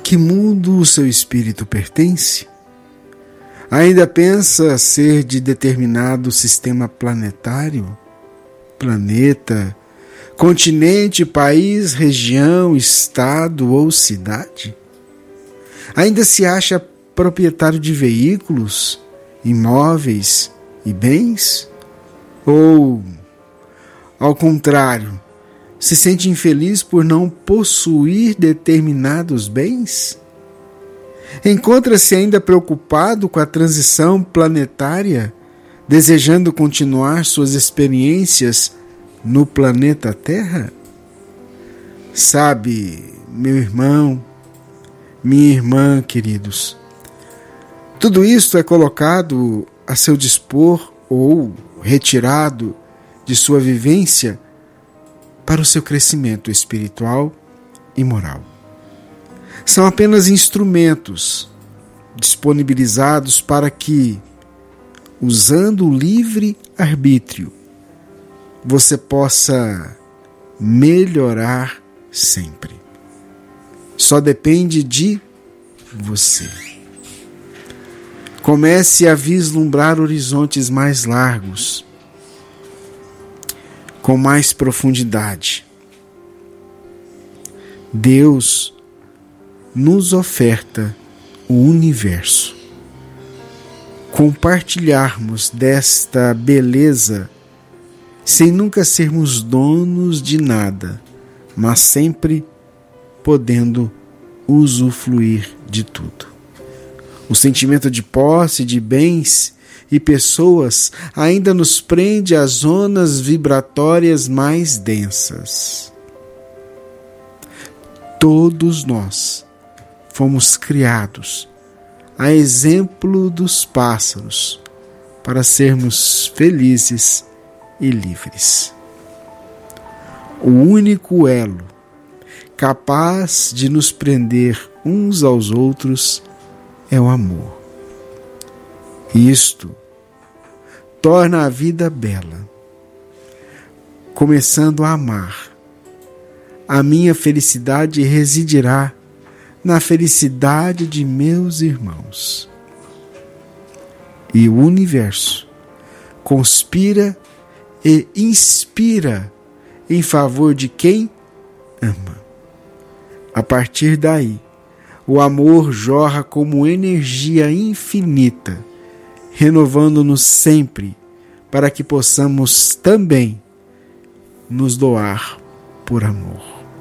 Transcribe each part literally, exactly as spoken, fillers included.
que mundo o seu espírito pertence? Ainda pensa ser de determinado sistema planetário? Planeta, continente, país, região, estado ou cidade? Ainda se acha proprietário de veículos, imóveis e bens? Ou, ao contrário, se sente infeliz por não possuir determinados bens? Encontra-se ainda preocupado com a transição planetária, desejando continuar suas experiências no planeta Terra? Sabe, meu irmão, minha irmã, queridos, tudo isto é colocado a seu dispor ou retirado de sua vivência para o seu crescimento espiritual e moral. São apenas instrumentos disponibilizados para que, usando o livre arbítrio, você possa melhorar sempre. Só depende de você. Comece a vislumbrar horizontes mais largos, com mais profundidade. Deus nos oferta o universo. Compartilharmos desta beleza sem nunca sermos donos de nada, mas sempre podendo usufruir de tudo. O sentimento de posse de bens e pessoas ainda nos prende às zonas vibratórias mais densas. Todos nós fomos criados, a exemplo dos pássaros, para sermos felizes e livres. O único elo capaz de nos prender uns aos outros é o amor. Isto torna a vida bela. Começando a amar, a minha felicidade residirá na felicidade de meus irmãos. E o universo conspira e inspira em favor de quem ama. A partir daí, o amor jorra como energia infinita, renovando-nos sempre, para que possamos também nos doar por amor.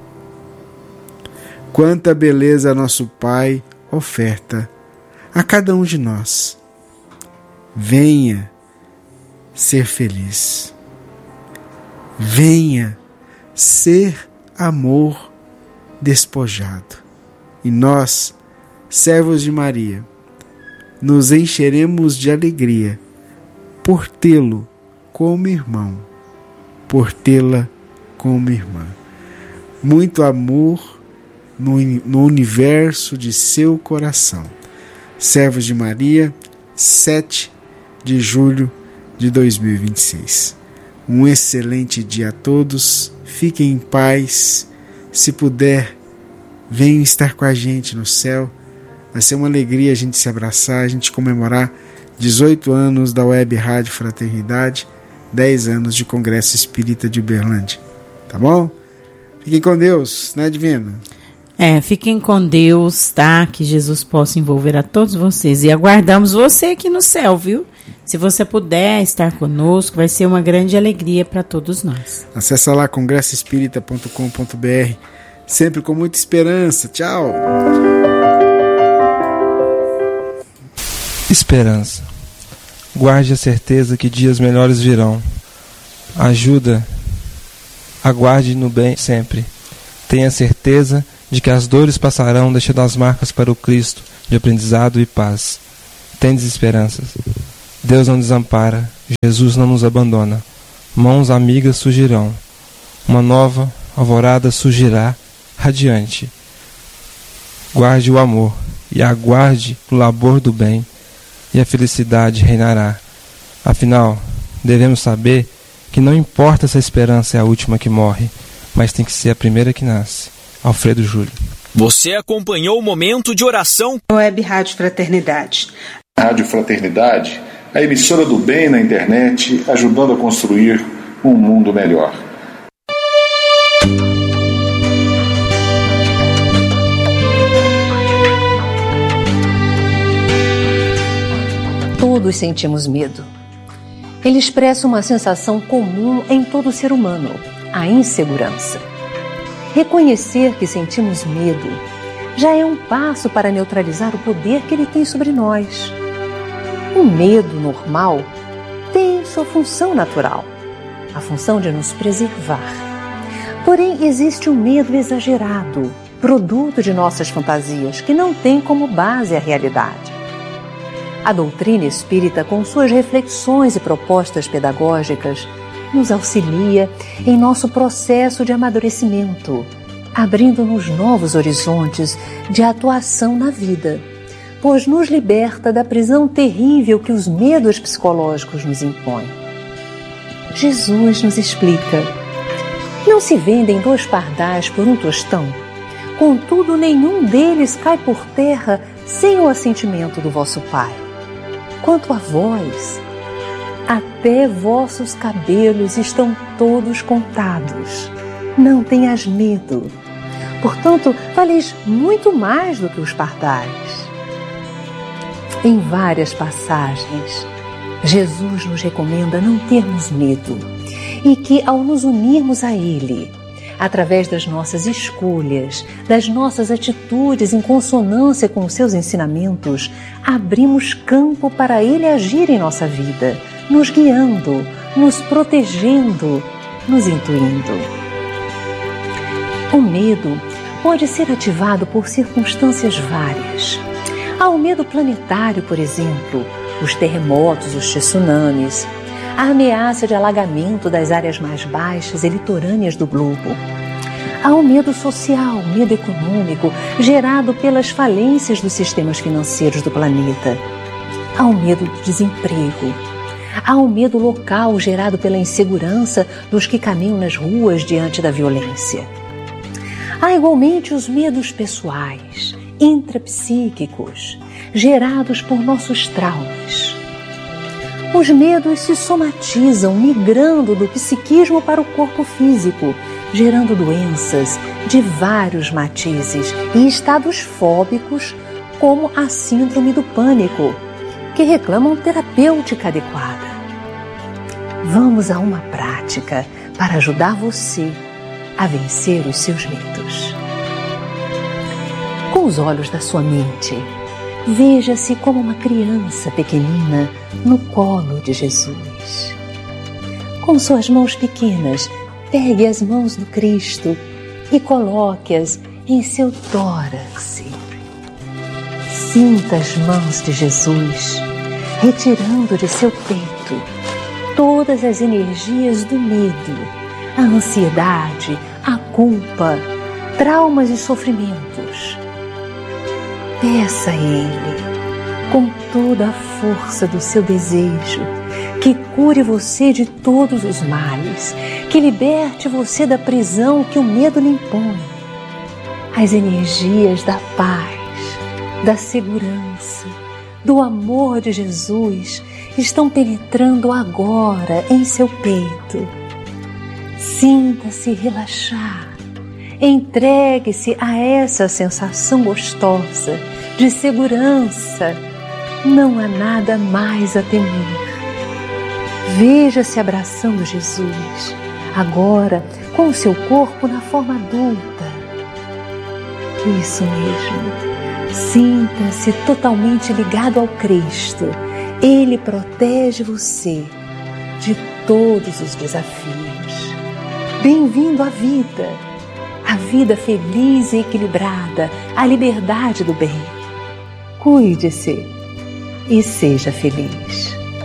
Quanta beleza nosso Pai oferta a cada um de nós. Venha ser feliz. Venha ser amor despojado. E nós, servos de Maria, nos encheremos de alegria por tê-lo como irmão, por tê-la como irmã. Muito amor no, no universo de seu coração. Servos de Maria, sete de julho de dois mil e vinte e seis. Um excelente dia a todos. Fiquem em paz. Se puder, venham estar com a gente no céu. Vai ser uma alegria a gente se abraçar, a gente comemorar dezoito anos da Web Rádio Fraternidade, dez anos de Congresso Espírita de Uberlândia. Tá bom? Fiquem com Deus, né, Divina? É, fiquem com Deus, tá? Que Jesus possa envolver a todos vocês. E aguardamos você aqui no céu, viu? Se você puder estar conosco, vai ser uma grande alegria para todos nós. Acesse lá congresso espírita ponto com ponto b r. Sempre com muita esperança. Tchau! Esperança. Guarde a certeza que dias melhores virão. Ajuda. Aguarde no bem sempre. Tenha certeza de que as dores passarão, deixando as marcas para o Cristo de aprendizado e paz. Tendes esperanças. Deus não desampara, Jesus não nos abandona. Mãos amigas surgirão. Uma nova alvorada surgirá radiante. Guarde o amor e aguarde o labor do bem, e a felicidade reinará. Afinal, devemos saber que não importa se a esperança é a última que morre, mas tem que ser a primeira que nasce. Alfredo Júlio. Você acompanhou o momento de oração Web Rádio Fraternidade. Rádio Fraternidade, a emissora do bem na internet, ajudando a construir um mundo melhor. Todos sentimos medo. Ele expressa uma sensação comum em todo ser humano, a insegurança. Reconhecer que sentimos medo já é um passo para neutralizar o poder que ele tem sobre nós. O medo normal tem sua função natural, a função de nos preservar. Porém, existe um medo exagerado, produto de nossas fantasias, que não tem como base a realidade. A doutrina espírita, com suas reflexões e propostas pedagógicas, nos auxilia em nosso processo de amadurecimento, abrindo-nos novos horizontes de atuação na vida, pois nos liberta da prisão terrível que os medos psicológicos nos impõem. Jesus nos explica: não se vendem dois pardais por um tostão, contudo nenhum deles cai por terra sem o assentimento do vosso Pai. Quanto a vós, até vossos cabelos estão todos contados. Não tenhas medo. Portanto, valeis muito mais do que os pardais. Em várias passagens, Jesus nos recomenda não termos medo e que, ao nos unirmos a Ele, através das nossas escolhas, das nossas atitudes em consonância com os seus ensinamentos, abrimos campo para Ele agir em nossa vida, nos guiando, nos protegendo, nos intuindo. O medo pode ser ativado por circunstâncias várias. Há o medo planetário, por exemplo, os terremotos, os tsunamis, a ameaça de alagamento das áreas mais baixas e litorâneas do globo. Há o medo social, o medo econômico, gerado pelas falências dos sistemas financeiros do planeta. Há o medo do desemprego. Há o medo local, gerado pela insegurança dos que caminham nas ruas diante da violência. Há igualmente os medos pessoais, intrapsíquicos, gerados por nossos traumas. Os medos se somatizam, migrando do psiquismo para o corpo físico, gerando doenças de vários matizes e estados fóbicos, como a síndrome do pânico, que reclamam terapêutica adequada. Vamos a uma prática para ajudar você a vencer os seus medos. Com os olhos da sua mente, veja-se como uma criança pequenina no colo de Jesus. Com suas mãos pequenas, pegue as mãos do Cristo e coloque-as em seu tórax. Sinta as mãos de Jesus, retirando de seu peito todas as energias do medo, a ansiedade, a culpa, traumas e sofrimentos. Peça a Ele, com toda a força do seu desejo, que cure você de todos os males, que liberte você da prisão que o medo lhe impõe. As energias da paz, da segurança, do amor de Jesus estão penetrando agora em seu peito. Sinta-se relaxar. Entregue-se a essa sensação gostosa de segurança. Não há nada mais a temer. Veja-se abraçando Jesus, agora com o seu corpo na forma adulta. Isso mesmo. Sinta-se totalmente ligado ao Cristo. Ele protege você de todos os desafios. Bem-vindo à vida. A vida feliz e equilibrada, a liberdade do bem. Cuide-se e seja feliz.